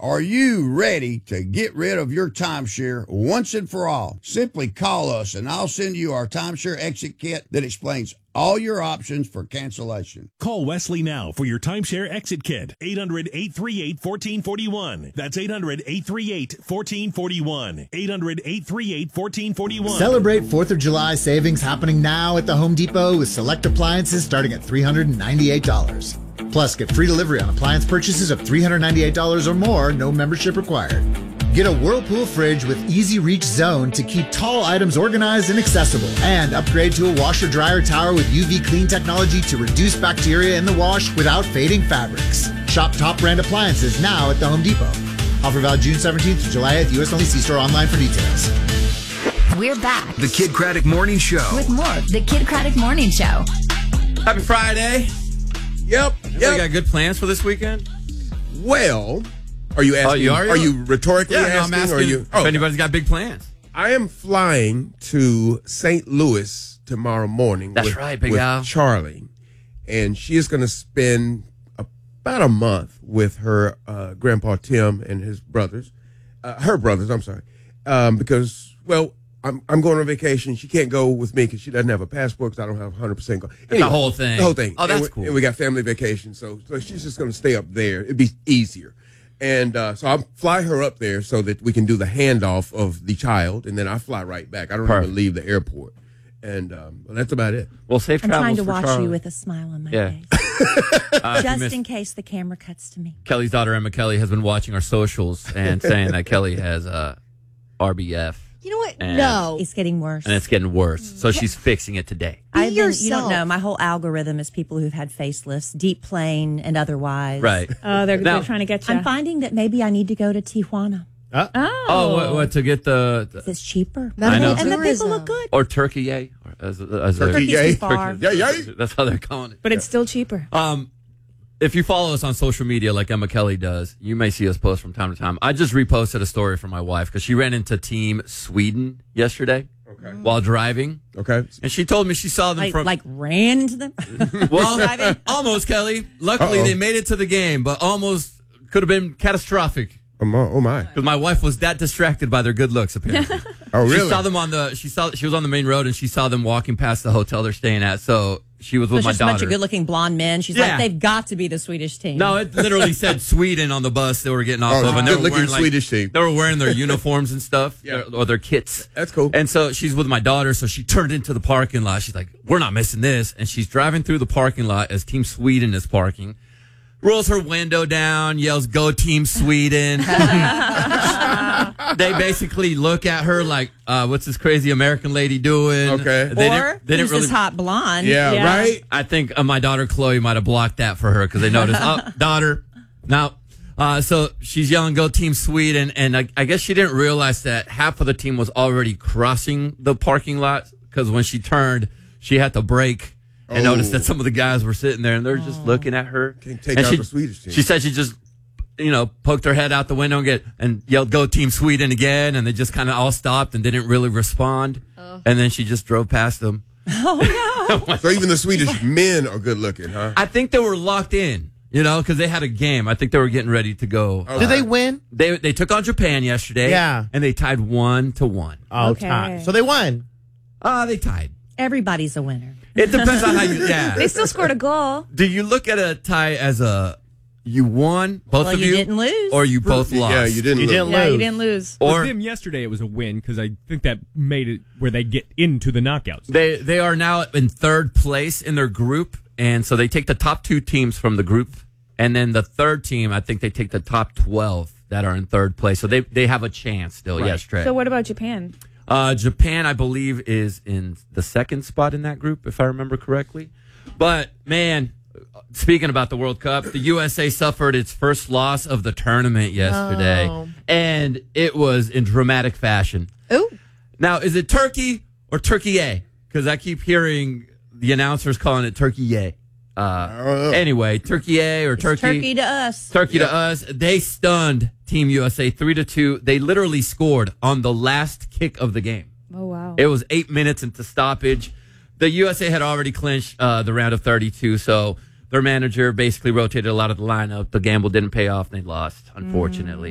Are you ready to get rid of your timeshare once and for all? Simply call us and I'll send you our timeshare exit kit that explains all your options for cancellation. Call Wesley now for your timeshare exit kit. 800-838-1441. That's 800-838-1441. 800-838-1441. Celebrate 4th of July savings happening now at the Home Depot with select appliances starting at $398. Plus, get free delivery on appliance purchases of $398 or more, no membership required. Get a Whirlpool fridge with Easy Reach Zone to keep tall items organized and accessible. And upgrade to a washer-dryer tower with UV clean technology to reduce bacteria in the wash without fading fabrics. Shop top brand appliances now at the Home Depot. Offer valid June 17th to July 8th. U.S. only. See store online for details. We're back The Kid Craddock Morning Show. with more of the Kid Craddock Morning Show. Happy Friday. Yep. You got good plans for this weekend? Well, are you asking? Are you rhetorically Yeah, no, asking? I'm asking or are you, if anybody's got big plans. I am flying to St. Louis tomorrow morning. That's with, right, Big with Al. Charlie, and she is going to spend about a month with her grandpa Tim and his brothers, her brothers. I'm sorry, because I'm going on vacation. She can't go with me because she doesn't have a passport because I don't have 100% go. Anyway, the whole thing. The whole thing. Oh, that's and cool. And we got family vacation, so she's just going to stay up there. It'd be easier. And so I'll fly her up there so that we can do the handoff of the child, and then I fly right back. I don't even leave the airport. And that's about it. Well, safe I'm travels trying to for watch Charlie. you with a smile on my Yeah. face. If you Just missed- in case the camera cuts to me. Kelly's daughter, Emma Kelly, has been watching our socials and saying that Kelly has RBF. You know what? And- No. It's getting worse. And it's getting worse. So she's fixing it today. Be You don't yourself. know. My whole algorithm is people who've had facelifts, deep plane and otherwise. Right. Oh, they're Now- trying to get you. I'm finding that maybe I need to go to Tijuana. Oh, what to get the It's cheaper. I know. And the people look good. or turkey yay? Or as Turkey's yay. too far. That's how they're calling it. But it's still cheaper. If you follow us on social media like Emma Kelly does, you may see us post from time to time. I just reposted a story from my wife because she ran into Team Sweden yesterday while driving. Okay. And she told me she saw them from... Like ran into them. well, almost, Kelly. Luckily, they made it to the game, but almost could have been catastrophic. Oh my. Because my wife was that distracted by their good looks, apparently. Oh really? She saw them she was on the main road and she saw them walking past the hotel they're staying at. So she was with It's my just a bunch daughter. of good-looking blonde men. She's Yeah. like, they've got to be the Swedish team. No, it literally said Sweden on the bus they were getting off of. And they were good-looking wearing Swedish team. They were wearing their uniforms and stuff, or their kits. That's cool. And so she's with my daughter, so she turned into the parking lot. She's like, we're not missing this. And she's driving through the parking lot as Team Sweden is parking. Rolls her window down, yells, "Go Team Sweden." They basically look at her like, what's this crazy American lady doing? Okay. Or They didn't who's really, this hot blonde? Yeah, right? I think my daughter Chloe might have blocked that for her because they noticed, daughter, now. So she's yelling, "Go Team Sweden." And I guess she didn't realize that half of the team was already crossing the parking lot because when she turned, she had to brake and noticed that some of the guys were sitting there and they're just looking at her. Can't take And out the Swedish team. She said she just, poked her head out the window and yelled, "Go Team Sweden" again. And they just kind of all stopped and didn't really respond. And then she just drove past them. Oh, no. So even the Swedish men are good looking, huh? I think they were locked in, because they had a game. I think they were getting ready to go. Did they win? They took on Japan yesterday. Yeah. And they tied 1-1. Oh, Okay. time. So they won. They tied. Everybody's a winner. It depends on how you, They still scored a goal. Do you look at a tie as you won, both Well, of you you? didn't lose. Or you both lost? Yeah, you didn't lose. Yeah, you didn't lose. Or For them yesterday, it was a win because I think that made it where they get into the knockouts. they are now in third place in their group. And so they take the top 2 teams from the group. And then the third team, I think they take the top 12 that are in third place. So they have a chance still. Right. Yes, Trey. So what about Japan? Japan, I believe, is in the second spot in that group, if I remember correctly. But, man, speaking about the World Cup, the USA suffered its first loss of the tournament yesterday. Oh. And it was in dramatic fashion. Ooh. Now, is it Turkey or Turkey-A? Because I keep hearing the announcers calling it Turkey-A. Anyway, Turkey-A or Turkey. Turkey to us. Turkey to us. They stunned Team USA 3-2. They literally scored on the last kick of the game. Oh, wow. It was 8 minutes into stoppage. The USA had already clinched the round of 32, so their manager basically rotated a lot of the lineup. The gamble didn't pay off, and they lost, unfortunately.